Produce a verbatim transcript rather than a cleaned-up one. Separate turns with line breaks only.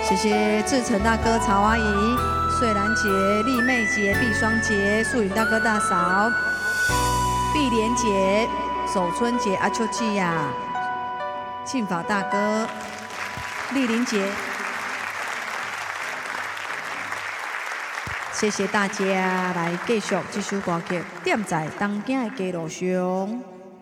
谢谢志成大哥、曹阿姨、穗兰姐、丽妹姐、碧双姐、素云大哥大嫂、碧莲姐、守春姐、阿秋季呀、庆法大哥、丽玲姐，谢谢大家来继续这首歌曲《踮在东京的街路上》。